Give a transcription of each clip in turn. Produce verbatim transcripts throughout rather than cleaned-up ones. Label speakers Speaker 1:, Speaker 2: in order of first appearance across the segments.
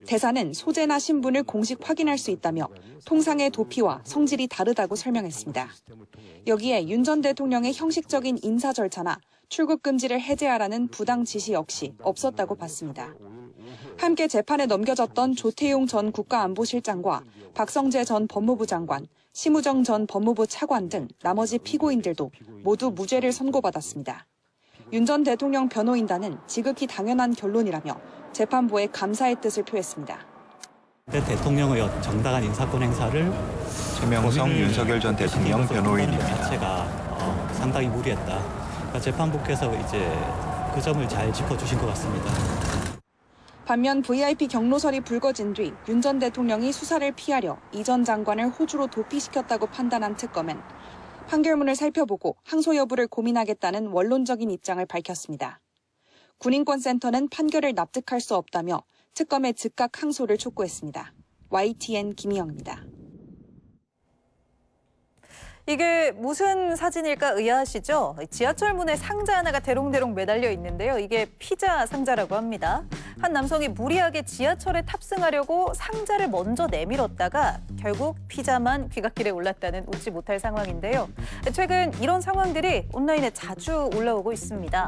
Speaker 1: 대사는 소재나 신분을 공식 확인할 수 있다며 통상의 도피와 성질이 다르다고 설명했습니다. 여기에 윤 전 대통령의 형식적인 인사 절차나 출국 금지를 해제하라는 부당 지시 역시 없었다고 봤습니다. 함께 재판에 넘겨졌던 조태용 전 국가안보실장과 박성재 전 법무부 장관, 심우정 전 법무부 차관 등 나머지 피고인들도 모두 무죄를 선고받았습니다. 윤 전 대통령 변호인단은 지극히 당연한 결론이라며 재판부에 감사의 뜻을 표했습니다.
Speaker 2: 대통령의 정당한 인사권 행사를
Speaker 3: 최명성 윤석열 전 대통령 변호인입니다.
Speaker 2: 자체가 어, 상당히 무리했다. 그러니까 재판부께서 이제 그 점을 잘 짚어주신 것 같습니다.
Speaker 1: 반면 브이아이피 경로설이 불거진 뒤 윤 전 대통령이 수사를 피하려 이 전 장관을 호주로 도피시켰다고 판단한 특검은 판결문을 살펴보고 항소 여부를 고민하겠다는 원론적인 입장을 밝혔습니다. 군인권센터는 판결을 납득할 수 없다며 특검의 즉각 항소를 촉구했습니다. 와이티엔 김희영입니다.
Speaker 4: 이게 무슨 사진일까 의아하시죠? 지하철 문에 상자 하나가 대롱대롱 매달려 있는데요. 이게 피자 상자라고 합니다. 한 남성이 무리하게 지하철에 탑승하려고 상자를 먼저 내밀었다가 결국 피자만 귀갓길에 올랐다는 웃지 못할 상황인데요. 최근 이런 상황들이 온라인에 자주 올라오고 있습니다.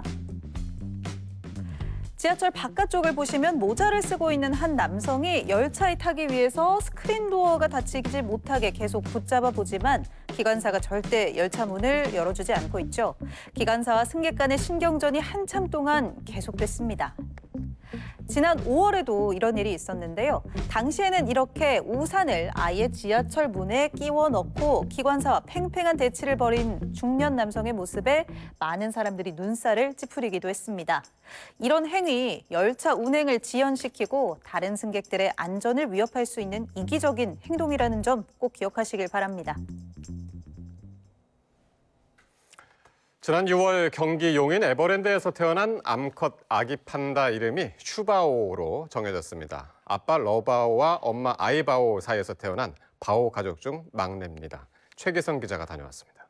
Speaker 4: 지하철 바깥쪽을 보시면 모자를 쓰고 있는 한 남성이 열차에 타기 위해서 스크린 도어가 닫히지 못하게 계속 붙잡아 보지만 기관사가 절대 열차 문을 열어주지 않고 있죠. 기관사와 승객 간의 신경전이 한참 동안 계속됐습니다. 지난 오월에도 이런 일이 있었는데요. 당시에는 이렇게 우산을 아예 지하철 문에 끼워 넣고 기관사와 팽팽한 대치를 벌인 중년 남성의 모습에 많은 사람들이 눈살을 찌푸리기도 했습니다. 이런 행위, 열차 운행을 지연시키고 다른 승객들의 안전을 위협할 수 있는 이기적인 행동이라는 점 꼭 기억하시길 바랍니다.
Speaker 5: 지난 유월 경기 용인 에버랜드에서 태어난 암컷 아기 판다 이름이 슈바오로 정해졌습니다. 아빠 러바오와 엄마 아이바오 사이에서 태어난 바오 가족 중 막내입니다. 최기성 기자가 다녀왔습니다.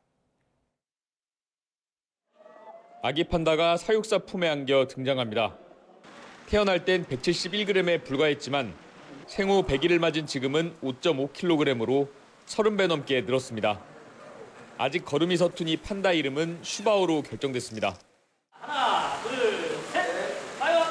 Speaker 6: 아기 판다가 사육사 품에 안겨 등장합니다. 태어날 땐 백칠십일 그램에 불과했지만 생후 백 일을 맞은 지금은 오 점 오 킬로그램으로 서른 배 넘게 늘었습니다. 아직 걸음이 서툰 이 판다 이름은 슈바오로 결정됐습니다.
Speaker 7: 하나, 둘, 셋, 가요!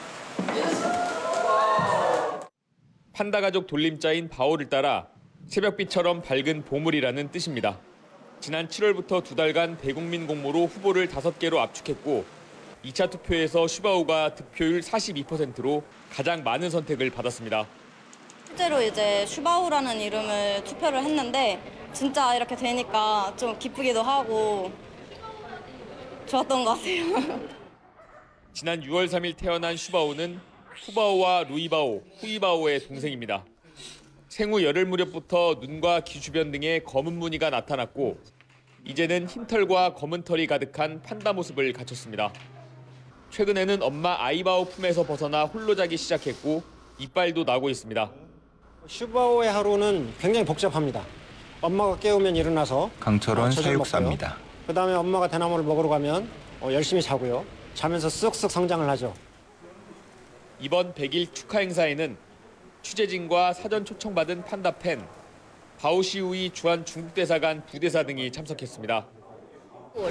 Speaker 6: 판다 가족 돌림자인 바오를 따라 새벽빛처럼 밝은 보물이라는 뜻입니다. 지난 칠월부터 두 달간 대국민 공모로 후보를 다섯 개로 압축했고 이 차 투표에서 슈바오가 득표율 사십이 퍼센트로 가장 많은 선택을 받았습니다.
Speaker 8: 실제로 이제 슈바오라는 이름을 투표를 했는데 진짜 이렇게 되니까 좀 기쁘기도 하고 좋았던 것 같아요.
Speaker 6: 지난 유월 삼일 태어난 슈바오는 후바오와 루이바오, 후이바오의 동생입니다. 생후 열흘 무렵부터 눈과 귀 주변 등에 검은 무늬가 나타났고 이제는 흰털과 검은 털이 가득한 판다 모습을 갖췄습니다. 최근에는 엄마 아이바오 품에서 벗어나 홀로 자기 시작했고 이빨도 나고 있습니다.
Speaker 9: 슈바오의 하루는 굉장히 복잡합니다. 엄마가 깨우면 일어나서
Speaker 3: 강철원 사육사입니다.
Speaker 9: 그다음에 엄마가 대나무를 먹으러 가면 어, 열심히 자고요. 자면서 쓱쓱 성장을 하죠.
Speaker 6: 이번 백 일 축하 행사에는 취재진과 사전 초청받은 판다 팬, 바오시우이 주한 중국 대사관 부대사 등이 참석했습니다.
Speaker 3: 꼭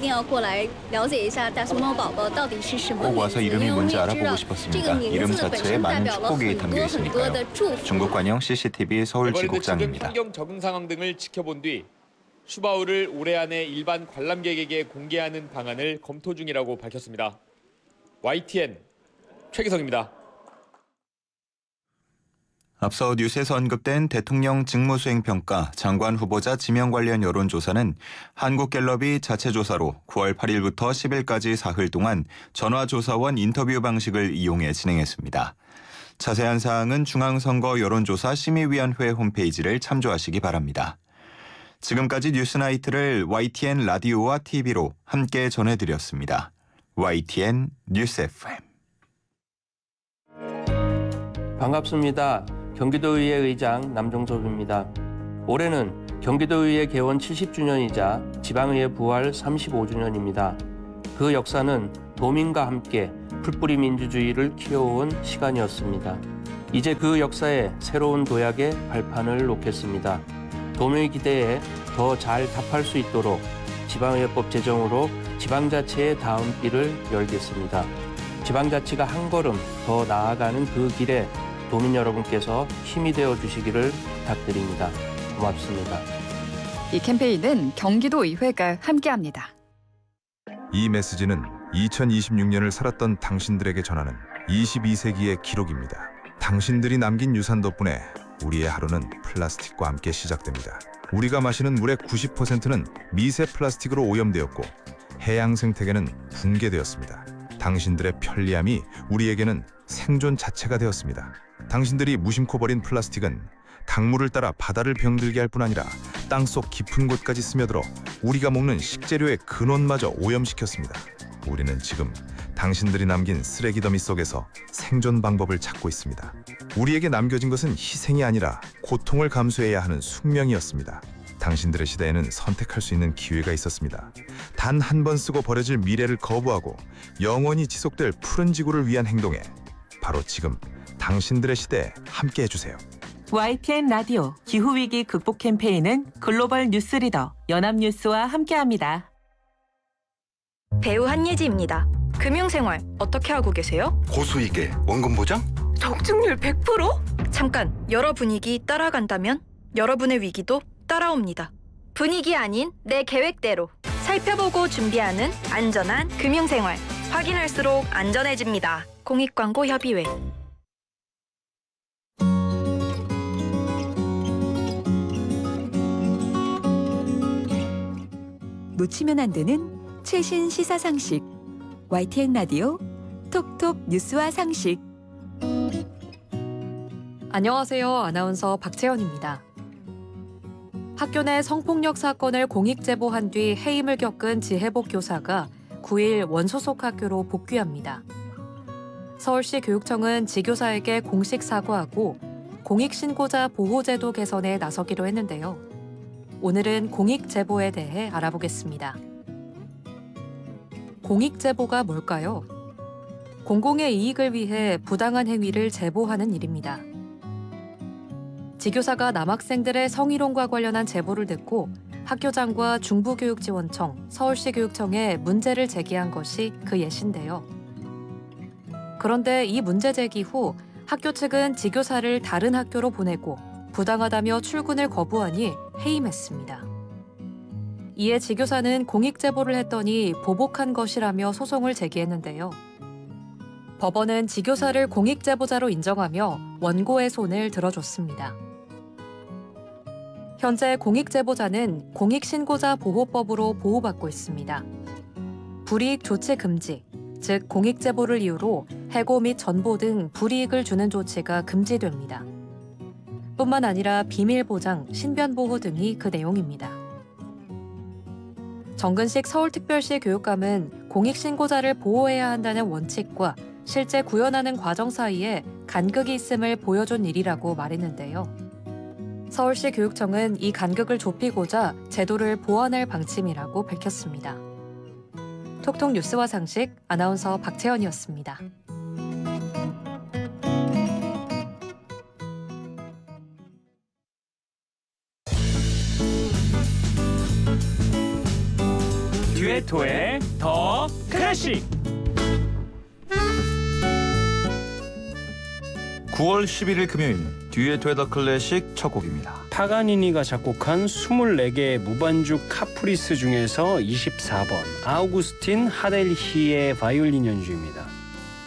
Speaker 3: 와서 이름이 뭔지 알아보고 싶었습니다. 이름 자체에 많은 축복이 담겨 있으니까요. 중국 관영 씨씨티비 서울지국장입니다.
Speaker 6: 환경 적응 상황 등을 지켜본 뒤 슈바오를 올해 안에 일반 관람객에게 공개하는 방안을 검토 중이라고 밝혔습니다. 와이티엔 최기성입니다.
Speaker 3: 앞서 뉴스에서 언급된 대통령 직무수행평가 장관 후보자 지명 관련 여론조사는 한국갤럽이 자체조사로 구월 팔일부터 십일까지 사흘 동안 전화조사원 인터뷰 방식을 이용해 진행했습니다. 자세한 사항은 중앙선거 여론조사 심의위원회 홈페이지를 참조하시기 바랍니다. 지금까지 뉴스나이트를 와이티엔 라디오와 티비로 함께 전해드렸습니다. 와이티엔 뉴스 에프엠.
Speaker 10: 반갑습니다. 경기도의회 의장 남종섭입니다. 올해는 경기도의회 개원 칠십 주년이자 지방의회 부활 삼십오 주년입니다. 그 역사는 도민과 함께 풀뿌리 민주주의를 키워온 시간이었습니다. 이제 그 역사에 새로운 도약의 발판을 놓겠습니다. 도민의 기대에 더 잘 답할 수 있도록 지방의회법 제정으로 지방자치의 다음 길을 열겠습니다. 지방자치가 한 걸음 더 나아가는 그 길에 도민 여러분께서 힘이 되어 주시기를 부탁드립니다. 고맙습니다.
Speaker 11: 이 캠페인은 경기도의회가 함께합니다.
Speaker 12: 이 메시지는 이천이십육 년을 살았던 당신들에게 전하는 이십이 세기의 기록입니다. 당신들이 남긴 유산 덕분에 우리의 하루는 플라스틱과 함께 시작됩니다. 우리가 마시는 물의 구십 퍼센트는 미세 플라스틱으로 오염되었고 해양 생태계는 붕괴되었습니다. 당신들의 편리함이 우리에게는 생존 자체가 되었습니다. 당신들이 무심코 버린 플라스틱은 강물을 따라 바다를 병들게 할 뿐 아니라 땅속 깊은 곳까지 스며들어 우리가 먹는 식재료의 근원마저 오염시켰습니다. 우리는 지금 당신들이 남긴 쓰레기 더미 속에서 생존 방법을 찾고 있습니다. 우리에게 남겨진 것은 희생이 아니라 고통을 감수해야 하는 숙명이었습니다. 당신들의 시대에는 선택할 수 있는 기회가 있었습니다. 단 한 번 쓰고 버려질 미래를 거부하고 영원히 지속될 푸른 지구를 위한 행동에 바로 지금 당신들의 시대에 함께 해주세요.
Speaker 13: 와이티엔 라디오 기후위기 극복 캠페인은 글로벌 뉴스리더 연합뉴스와 함께합니다.
Speaker 14: 배우 한예지입니다. 금융생활 어떻게 하고 계세요?
Speaker 15: 고수익에 원금 보장?
Speaker 14: 적중률 백 퍼센트? 잠깐, 여러 분위기 따라간다면 여러분의 위기도 따라옵니다. 분위기 아닌 내 계획대로 살펴보고 준비하는 안전한 금융생활. 확인할수록 안전해집니다. 공익광고협의회.
Speaker 16: 놓치면 안 되는 최신 시사 상식. 와이티엔 라디오 톡톡 뉴스와 상식.
Speaker 17: 안녕하세요. 아나운서 박채연입니다. 학교 내 성폭력 사건을 공익 제보한 뒤 해임을 겪은 지혜복 교사가 구 일 원소속 학교로 복귀합니다. 서울시 교육청은 지교사에게 공식 사과하고 공익신고자 보호제도 개선에 나서기로 했는데요. 오늘은 공익 제보에 대해 알아보겠습니다. 공익 제보가 뭘까요? 공공의 이익을 위해 부당한 행위를 제보하는 일입니다. 지교사가 남학생들의 성희롱과 관련한 제보를 듣고 학교장과 중부교육지원청, 서울시 교육청에 문제를 제기한 것이 그 예시인데요. 그런데 이 문제 제기 후 학교 측은 지교사를 다른 학교로 보내고 부당하다며 출근을 거부하니 해임했습니다. 이에 지교사는 공익 제보를 했더니 보복한 것이라며 소송을 제기했는데요. 법원은 지교사를 공익 제보자로 인정하며 원고의 손을 들어줬습니다. 현재 공익 제보자는 공익신고자 보호법으로 보호받고 있습니다. 불이익 조치 금지, 즉 공익 제보를 이유로 해고 및 전보 등 불이익을 주는 조치가 금지됩니다. 뿐만 아니라 비밀 보장, 신변 보호 등이 그 내용입니다. 정근식 서울특별시 교육감은 공익신고자를 보호해야 한다는 원칙과 실제 구현하는 과정 사이에 간극이 있음을 보여준 일이라고 말했는데요. 서울시 교육청은 이 간극을 좁히고자 제도를 보완할 방침이라고 밝혔습니다. 톡톡 뉴스와 상식, 아나운서 박채연이었습니다.
Speaker 7: 듀에토의 더 클래식.
Speaker 18: 구월 십일일 금요일 듀에토의 더 클래식 첫 곡입니다.
Speaker 19: 파가니니가 작곡한 이십사 개의 무반주 카프리스 중에서 이십사 번 아우구스틴 하델히의 바이올린 연주입니다.